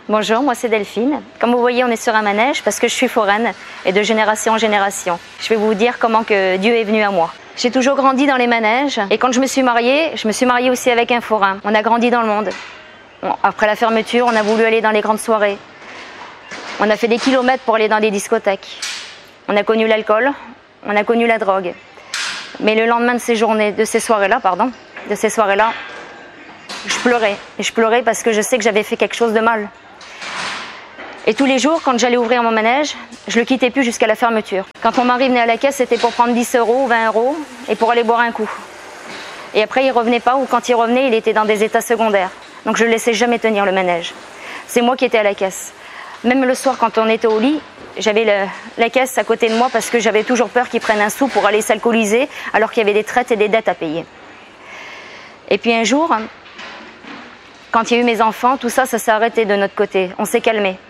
Bonjour, moi c'est Delphine. Comme vous voyez, on est sur un manège parce que je suis foraine et de génération en génération. Je vais vous dire comment que Dieu est venu à moi. J'ai toujours grandi dans les manèges et quand je me suis mariée aussi avec un forain. On a grandi dans le monde. Bon, après la fermeture, on a voulu aller dans les grandes soirées. On a fait des kilomètres pour aller dans des discothèques. On a connu l'alcool, on a connu la drogue. Mais le lendemain de ces soirées-là, je pleurais. Et je pleurais parce que je sais que j'avais fait quelque chose de mal. Et tous les jours, quand j'allais ouvrir mon manège, je le quittais plus jusqu'à la fermeture. Quand mon mari venait à la caisse, c'était pour prendre 10 euros ou 20 euros et pour aller boire un coup. Et après, il revenait pas, ou quand il revenait, il était dans des états secondaires. Donc je ne laissais jamais tenir le manège. C'est moi qui étais à la caisse. Même le soir, quand on était au lit, j'avais la caisse à côté de moi parce que j'avais toujours peur qu'ils prennent un sou pour aller s'alcooliser alors qu'il y avait des traites et des dettes à payer. Et puis un jour, quand il y a eu mes enfants, tout ça, ça s'est arrêté de notre côté. On s'est calmé.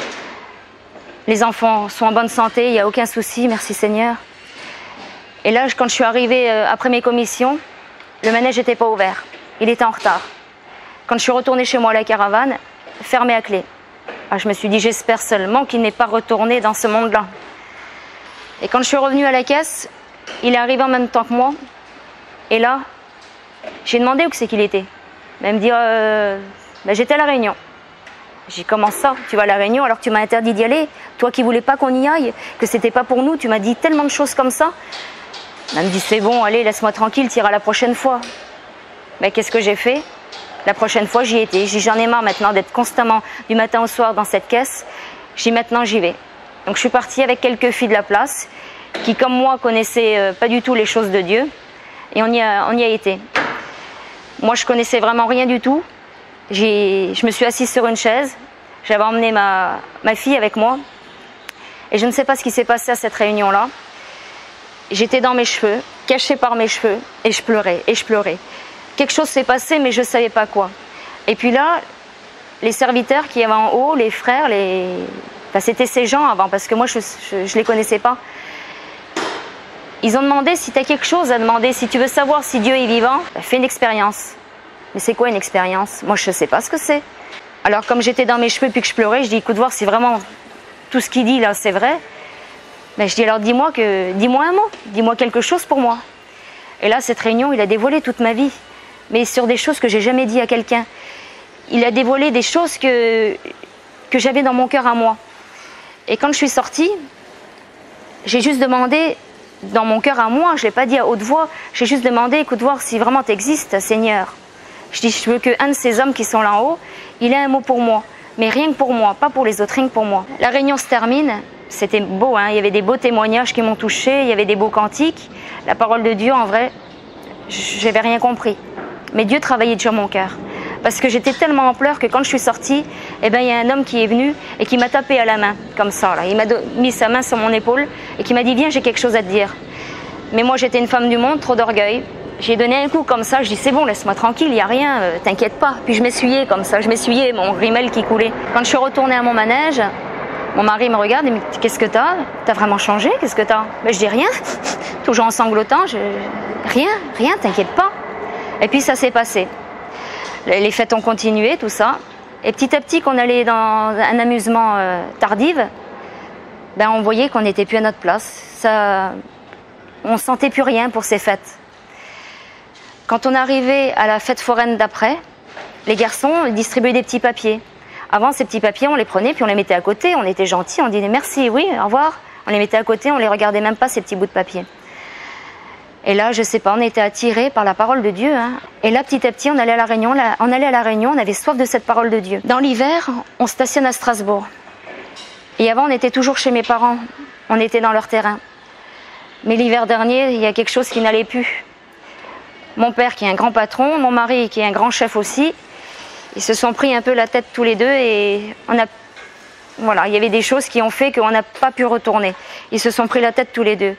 Les enfants sont en bonne santé, il n'y a aucun souci, merci Seigneur. Et là, quand je suis arrivée après mes commissions, le manège n'était pas ouvert. Il était en retard. Quand je suis retournée chez moi à la caravane, fermé à clé. Je me suis dit, j'espère seulement qu'il n'est pas retourné dans ce monde-là. Et quand je suis revenue à la caisse, il est arrivé en même temps que moi. Et là, j'ai demandé où c'est qu'il était. Elle me dit, j'étais à la Réunion. J'ai dit, comment ça, tu vas à la Réunion alors que tu m'as interdit d'y aller? Toi qui voulais pas qu'on y aille, que c'était pas pour nous, tu m'as dit tellement de choses comme ça. Elle me dit, c'est bon, allez, laisse-moi tranquille, t'iras la prochaine fois. Mais qu'est-ce que j'ai fait? La prochaine fois, j'y étais. J'ai dit, j'en ai marre maintenant d'être constamment du matin au soir dans cette caisse. J'ai dit, maintenant, j'y vais. Donc je suis partie avec quelques filles de la place qui, comme moi, connaissaient pas du tout les choses de Dieu. Et on y a été. Moi, je connaissais vraiment rien du tout. Je me suis assise sur une chaise. J'avais emmené ma fille avec moi. Et je ne sais pas ce qui s'est passé à cette réunion-là. J'étais dans mes cheveux, cachée par mes cheveux, et je pleurais, et je pleurais. Quelque chose s'est passé, mais je ne savais pas quoi. Et puis là, les serviteurs qui avaient en haut, les frères, enfin, c'était ces gens avant, parce que moi, je ne les connaissais pas. Ils ont demandé si tu as quelque chose à demander, si tu veux savoir si Dieu est vivant, fais une expérience. Mais c'est quoi une expérience? Moi, je ne sais pas ce que c'est. Alors, comme j'étais dans mes cheveux puis que je pleurais, je dis, écoute, voir si vraiment tout ce qu'il dit là, c'est vrai. Mais je dis, alors dis-moi un mot, dis-moi quelque chose pour moi. Et là, cette réunion, il a dévoilé toute ma vie, mais sur des choses que j'ai jamais dit à quelqu'un. Il a dévoilé des choses que j'avais dans mon cœur à moi. Et quand je suis sortie, j'ai juste demandé, dans mon cœur à moi, je ne l'ai pas dit à haute voix, j'ai juste demandé, écoute, voir si vraiment tu existes, Seigneur. Je dis, je veux qu'un de ces hommes qui sont là en haut, il ait un mot pour moi, mais rien que pour moi, pas pour les autres, rien que pour moi. La réunion se termine, c'était beau, hein, il y avait des beaux témoignages qui m'ont touchée, il y avait des beaux cantiques. La parole de Dieu, en vrai, je n'avais rien compris. Mais Dieu travaillait sur mon cœur. Parce que j'étais tellement en pleurs que quand je suis sortie, il y a un homme qui est venu et qui m'a tapé à la main, comme ça. Là. Il m'a mis sa main sur mon épaule et qui m'a dit, viens, j'ai quelque chose à te dire. Mais moi, j'étais une femme du monde, trop d'orgueil. J'ai donné un coup comme ça, je dis, c'est bon, laisse-moi tranquille, il n'y a rien, t'inquiète pas. Puis je m'essuyais comme ça, je m'essuyais, mon rimel qui coulait. Quand je suis retournée à mon manège, mon mari me regarde et me dit, qu'est-ce que t'as? T'as vraiment changé? Qu'est-ce que t'as? Je dis, rien, toujours en sanglotant, rien, t'inquiète pas. Et puis ça s'est passé. Les fêtes ont continué, tout ça. Et petit à petit, qu'on allait dans un amusement tardive, on voyait qu'on n'était plus à notre place. On ne sentait plus rien pour ces fêtes. Quand on arrivait à la fête foraine d'après, les garçons distribuaient des petits papiers. Avant, ces petits papiers, on les prenait puis on les mettait à côté. On était gentils, on disait merci, oui, au revoir. On les mettait à côté, on les regardait même pas, ces petits bouts de papier. Et là, je sais pas, on était attirés par la parole de Dieu. Hein. Et là, petit à petit, on allait à la Réunion, on avait soif de cette parole de Dieu. Dans l'hiver, on stationne à Strasbourg. Et avant, on était toujours chez mes parents. On était dans leur terrain. Mais l'hiver dernier, il y a quelque chose qui n'allait plus. Mon père, qui est un grand patron, mon mari, qui est un grand chef aussi, ils se sont pris un peu la tête tous les deux et voilà, il y avait des choses qui ont fait qu'on n'a pas pu retourner. Ils se sont pris la tête tous les deux.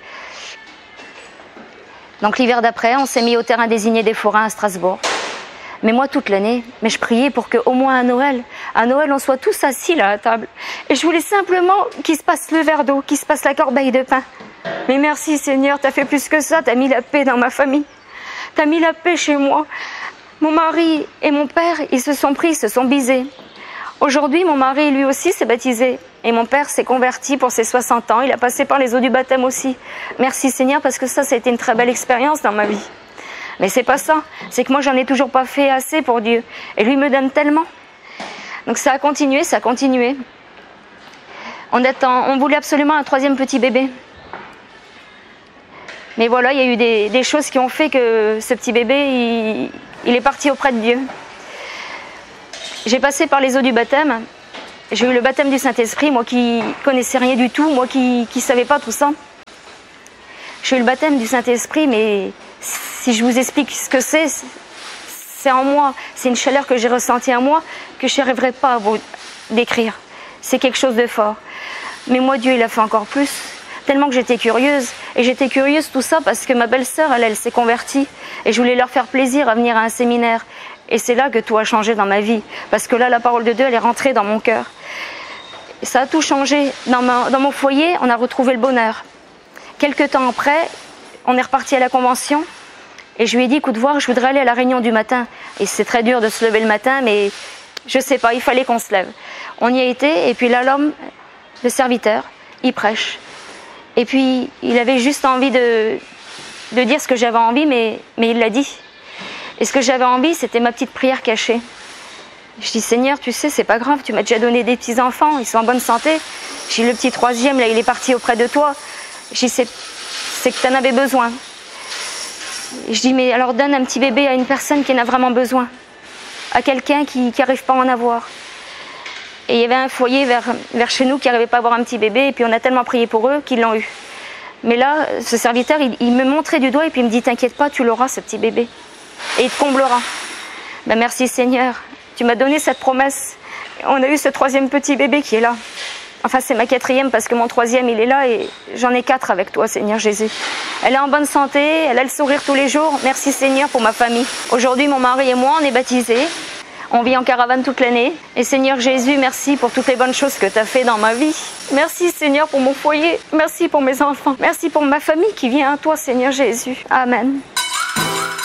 Donc l'hiver d'après, on s'est mis au terrain désigné des forains à Strasbourg. Mais moi, toute l'année, je priais pour qu'au moins à Noël, on soit tous assis là à table. Et je voulais simplement qu'il se passe le verre d'eau, qu'il se passe la corbeille de pain. Mais merci Seigneur, t'as fait plus que ça, t'as mis la paix dans ma famille. T'as mis la paix chez moi. Mon mari et mon père, ils se sont pris, ils se sont bisés. Aujourd'hui, mon mari, lui aussi, s'est baptisé. Et mon père s'est converti pour ses 60 ans. Il a passé par les eaux du baptême aussi. Merci Seigneur, parce que ça a été une très belle expérience dans ma vie. Mais c'est pas ça. C'est que moi, j'en ai toujours pas fait assez pour Dieu. Et lui me donne tellement. Donc ça a continué, ça a continué. On voulait absolument un 3e petit bébé. Mais voilà, il y a eu des choses qui ont fait que ce petit bébé, il est parti auprès de Dieu. J'ai passé par les eaux du baptême. J'ai eu le baptême du Saint-Esprit, moi qui connaissais rien du tout, moi qui savais pas tout ça. J'ai eu le baptême du Saint-Esprit, mais si je vous explique ce que c'est en moi. C'est une chaleur que j'ai ressentie en moi que je n'arriverai pas à vous décrire. C'est quelque chose de fort. Mais moi, Dieu, il a fait encore plus. Tellement que j'étais curieuse. Et j'étais curieuse tout ça parce que ma belle-sœur, elle s'est convertie. Et je voulais leur faire plaisir à venir à un séminaire. Et c'est là que tout a changé dans ma vie. Parce que là, la parole de Dieu, elle est rentrée dans mon cœur. Et ça a tout changé. Dans mon foyer, on a retrouvé le bonheur. Quelques temps après, on est reparti à la convention. Et je lui ai dit, écoute, voir, je voudrais aller à la réunion du matin. Et c'est très dur de se lever le matin, mais je sais pas, il fallait qu'on se lève. On y a été, et puis là, l'homme, le serviteur, il prêche. Et puis, il avait juste envie de dire ce que j'avais envie, mais il l'a dit. Et ce que j'avais envie, c'était ma petite prière cachée. Je dis, Seigneur, tu sais, c'est pas grave, tu m'as déjà donné des petits-enfants, ils sont en bonne santé. J'ai le petit 3e, là, il est parti auprès de toi. Je dis, c'est que tu en avais besoin. Je dis, mais alors donne un petit bébé à une personne qui en a vraiment besoin. À quelqu'un qui n'arrive pas à en avoir. Et il y avait un foyer vers chez nous qui n'arrivait pas à avoir un petit bébé. Et puis on a tellement prié pour eux qu'ils l'ont eu. Mais là, ce serviteur, il me montrait du doigt et puis il me dit, t'inquiète pas, tu l'auras ce petit bébé. Et il te comblera. Ben merci Seigneur, tu m'as donné cette promesse. On a eu ce 3e petit bébé qui est là. Enfin, c'est ma 4e parce que mon 3e, il est là et j'en ai 4 avec toi, Seigneur Jésus. Elle est en bonne santé, elle a le sourire tous les jours. Merci Seigneur pour ma famille. Aujourd'hui, mon mari et moi, on est baptisés. On vit en caravane toute l'année. Et Seigneur Jésus, merci pour toutes les bonnes choses que tu as fait dans ma vie. Merci Seigneur pour mon foyer. Merci pour mes enfants. Merci pour ma famille qui vient à toi, Seigneur Jésus. Amen.